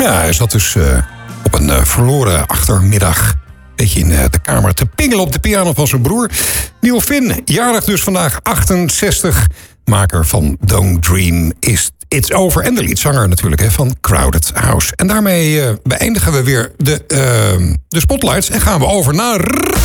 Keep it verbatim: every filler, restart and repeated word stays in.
Ja, hij zat dus uh, op een uh, verloren achtermiddag... beetje in uh, de kamer te pingelen op de piano van zijn broer. Neil Finn, jarig dus vandaag, achtenzestig. Maker van Don't Dream Is It's Over. En de liedzanger natuurlijk hè, van Crowded House. En daarmee uh, beëindigen we weer de, uh, de spotlights. En gaan we over naar...